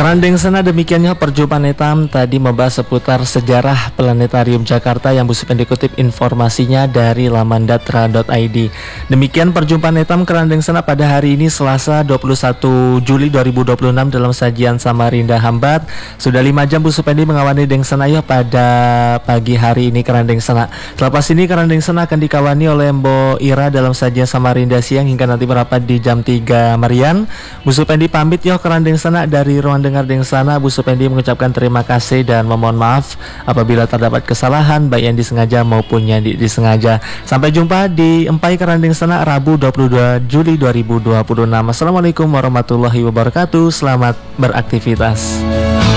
Kerandeng sana demikiannya perjumpaan hitam tadi membahas seputar sejarah Planetarium Jakarta yang Bu Supendi dikutip informasinya dari laman datra.id. Demikian perjumpaan hitam Kerandeng sana pada hari ini Selasa 21 Juli 2026 dalam sajian Samarinda Hambat. Sudah 5 jam Bu Supendi mengawani Deng Senayo pada pagi hari ini Kerandeng sana. Selepas ini Kerandeng sana akan dikawani oleh Mbo Ira dalam sajian Samarinda siang hingga nanti merapat di jam 3 Marian. Bu Supendi pamit yo Kerandeng sana dari ruang dengar Deng sana. Bu Supendi mengucapkan terima kasih dan memohon maaf apabila terdapat kesalahan baik yang disengaja maupun yang disengaja. Sampai jumpa di Empai Kerandeng sana Rabu 22 Juli 2026. Assalamualaikum warahmatullahi wabarakatuh. Selamat beraktivitas.